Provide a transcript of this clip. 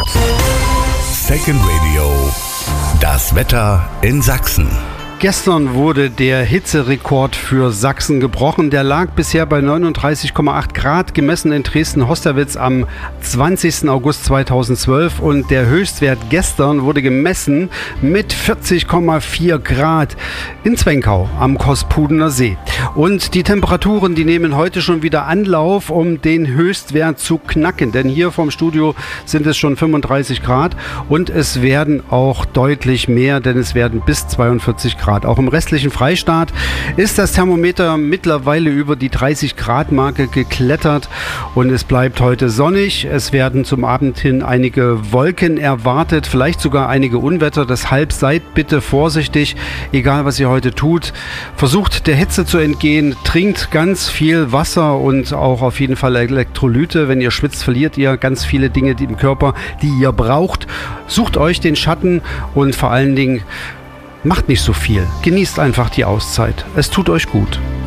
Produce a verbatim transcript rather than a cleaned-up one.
Second Radio. Das Wetter in Sachsen. Gestern wurde der Hitzerekord für Sachsen gebrochen. Der lag bisher bei neununddreißig Komma acht Grad, gemessen in Dresden-Hosterwitz am zwanzigsten August zweitausendzwölf. Und der Höchstwert gestern wurde gemessen mit vierzig Komma vier Grad in Zwenkau am Kospudener See. Und die Temperaturen, die nehmen heute schon wieder Anlauf, um den Höchstwert zu knacken. Denn hier vom Studio sind es schon fünfunddreißig Grad und es werden auch deutlich mehr, denn es werden bis zweiundvierzig Grad. Auch im restlichen Freistaat ist das Thermometer mittlerweile über die dreißig Grad Marke geklettert und es bleibt heute sonnig. Es werden zum Abend hin einige Wolken erwartet, vielleicht sogar einige Unwetter. Deshalb seid bitte vorsichtig, egal was ihr heute tut. Versucht der Hitze zu entgehen, trinkt ganz viel Wasser und auch auf jeden Fall Elektrolyte. Wenn ihr schwitzt, verliert ihr ganz viele Dinge im Körper, die ihr braucht. Sucht euch den Schatten und vor allen Dingen macht nicht so viel. Genießt einfach die Auszeit. Es tut euch gut.